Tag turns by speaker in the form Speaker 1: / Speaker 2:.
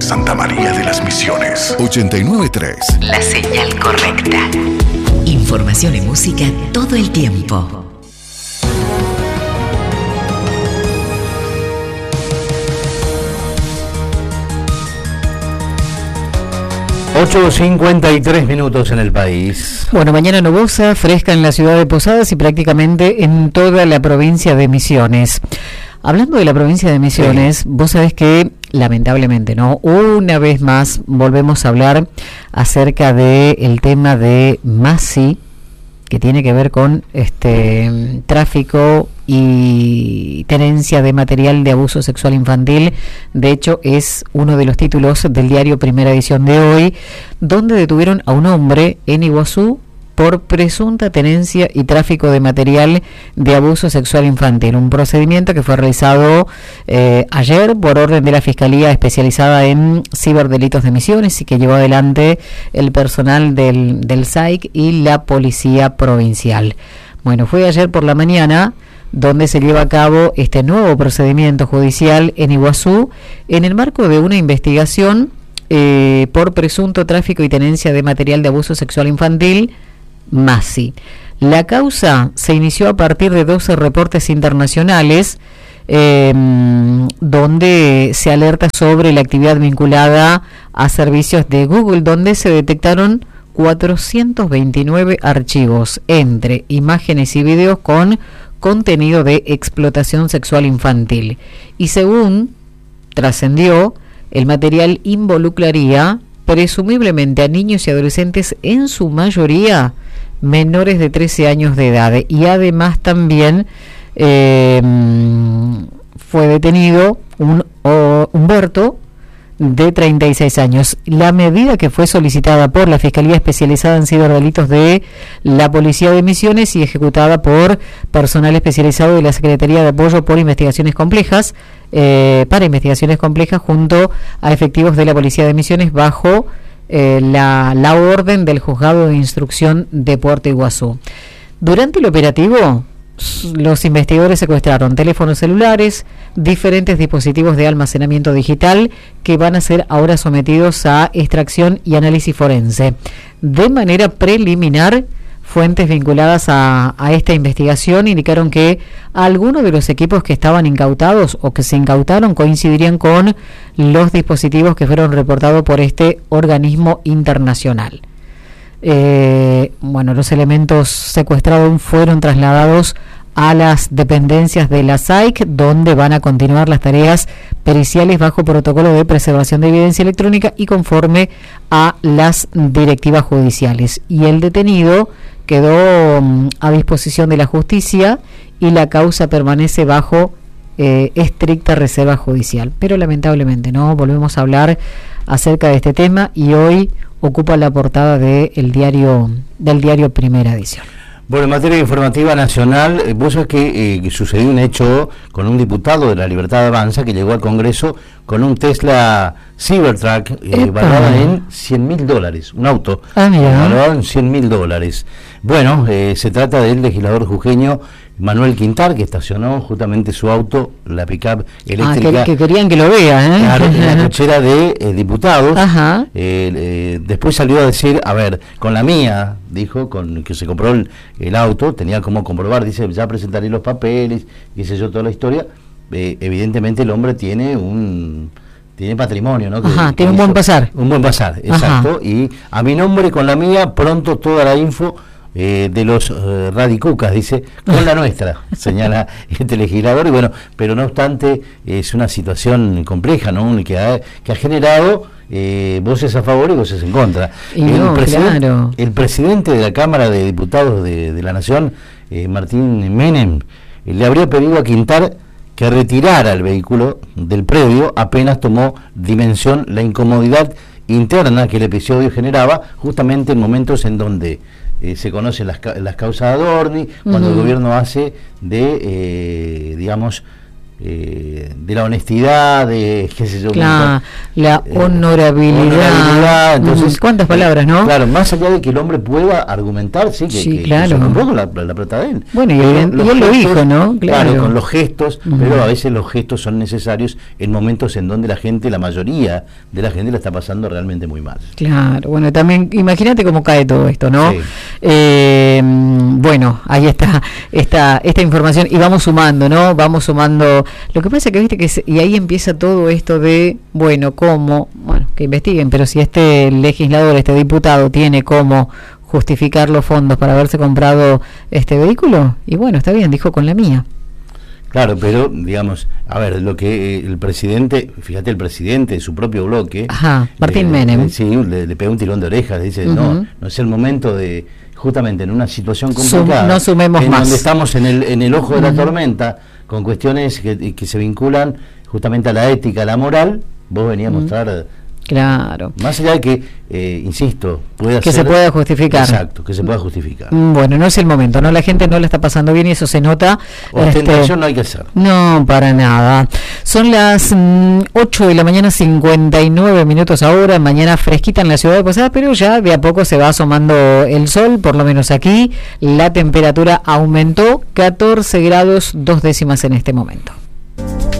Speaker 1: Santa María de las Misiones. 89.3.
Speaker 2: La señal correcta. Información y música todo el tiempo.
Speaker 3: 8:53 en el país.
Speaker 4: Bueno, mañana nubosa, fresca en la ciudad de Posadas y prácticamente en toda la provincia de Misiones. Hablando de la provincia de Misiones, vos sabés que, lamentablemente, ¿no? Una vez más volvemos a hablar acerca del tema de Masi, que tiene que ver con tráfico y tenencia de material de abuso sexual infantil. De hecho, es uno de los títulos del diario Primera Edición de hoy, donde detuvieron a un hombre en Iguazú por presunta tenencia y tráfico de material de abuso sexual infantil. Un procedimiento que fue realizado ayer por orden de la Fiscalía Especializada en Ciberdelitos de Misiones y que llevó adelante el personal del SAIC y la Policía Provincial. Bueno, fue ayer por la mañana donde se lleva a cabo este nuevo procedimiento judicial en Iguazú en el marco de una investigación por presunto tráfico y tenencia de material de abuso sexual infantil, Masi. La causa se inició a partir de 12 reportes internacionales donde se alerta sobre la actividad vinculada a servicios de Google, donde se detectaron 429 archivos entre imágenes y videos con contenido de explotación sexual infantil. Y según trascendió, el material involucraría presumiblemente a niños y adolescentes, en su mayoría menores de 13 años de edad, y además también fue detenido un Humberto de 36 años. La medida, que fue solicitada por la Fiscalía Especializada en Ciberdelitos de la Policía de Misiones y ejecutada por personal especializado de la Secretaría de Apoyo por Investigaciones Complejas, para investigaciones complejas, junto a efectivos de la Policía de Misiones, bajo la orden del Juzgado de Instrucción de Puerto Iguazú. Durante el operativo, los investigadores secuestraron teléfonos celulares, diferentes dispositivos de almacenamiento digital que van a ser ahora sometidos a extracción y análisis forense. De manera preliminar, fuentes vinculadas a esta investigación indicaron que algunos de los equipos que estaban incautados o que se incautaron coincidirían con los dispositivos que fueron reportados por este organismo internacional. Los elementos secuestrados fueron trasladados a las dependencias de la SAIC, donde van a continuar las tareas periciales bajo protocolo de preservación de evidencia electrónica y conforme a las directivas judiciales. Y el detenido quedó a disposición de la justicia y la causa permanece bajo estricta reserva judicial. Pero lamentablemente no volvemos a hablar acerca de este tema y hoy ocupa la portada del diario Primera Edición.
Speaker 3: Bueno, en materia informativa nacional, vos sabés que sucedió un hecho con un diputado de La Libertad Avanza que llegó al Congreso con un Tesla Cybertruck valorado en $100.000, un auto valorado en $100.000. Bueno, se trata del legislador jujeño Manuel Quintar, que estacionó justamente su auto, la pick-up eléctrica.
Speaker 4: Que querían que lo vea,
Speaker 3: Claro, en la cochera de diputados. Ajá. Después salió a decir, a ver, con la mía, dijo, con que se compró el auto, tenía como comprobar, dice, ya presentaré los papeles, qué sé yo, toda la historia. Evidentemente el hombre tiene patrimonio, ¿no?
Speaker 4: Tiene un buen pasar.
Speaker 3: Un buen pasar, exacto. Ajá. Y a mi nombre, con la mía, pronto toda la info de los radicucas, dice, con la nuestra, señala este legislador. Y bueno, pero no obstante, es una situación compleja, ¿no? Que ha generado voces a favor y voces en contra. El presidente de la Cámara de Diputados de la Nación, Martín Menem, le habría pedido a Quintar que retirara el vehículo del predio apenas tomó dimensión la incomodidad interna que el episodio generaba, justamente en momentos en donde se conocen las causas de Adorni, cuando el gobierno hace de, de la honestidad, de qué sé yo,
Speaker 4: la honorabilidad.
Speaker 3: Entonces,
Speaker 4: ¿cuántas palabras, no?
Speaker 3: Claro, más allá de que el hombre pueda argumentar, que
Speaker 4: claro,
Speaker 3: se compró con la plata de él.
Speaker 4: Bueno, y él lo dijo, ¿no?
Speaker 3: Claro, con los gestos, pero a veces los gestos son necesarios en momentos en donde la mayoría de la gente la está pasando realmente muy mal. Claro,
Speaker 4: bueno, también imagínate cómo cae todo esto, ¿no? Sí. Bueno, ahí está esta información y vamos sumando, ¿no? Vamos sumando. Lo que pasa es que viste y ahí empieza todo esto de, que investiguen, pero si este legislador, este diputado tiene cómo justificar los fondos para haberse comprado este vehículo, y bueno, está bien, dijo con la mía.
Speaker 3: Claro, pero digamos, a ver, lo que el presidente de su propio bloque,
Speaker 4: Martín Menem,
Speaker 3: le pegó un tirón de orejas, dice, no es el momento de, justamente en una situación complicada,
Speaker 4: no sumemos
Speaker 3: en
Speaker 4: más,
Speaker 3: donde estamos en el ojo de la tormenta, con cuestiones que se vinculan justamente a la ética, a la moral, vos venías a mostrar.
Speaker 4: Claro.
Speaker 3: Más allá de que, insisto,
Speaker 4: se pueda justificar.
Speaker 3: Exacto, que se pueda justificar.
Speaker 4: Bueno, no es el momento, ¿no? La gente no la está pasando bien y eso se nota.
Speaker 3: Ostentación no hay que hacer.
Speaker 4: No, para nada. Son las 8 de la mañana, 59 minutos ahora. Mañana fresquita en la ciudad de Posadas, pero ya de a poco se va asomando el sol, por lo menos aquí. La temperatura aumentó 14 grados 2 décimas en este momento.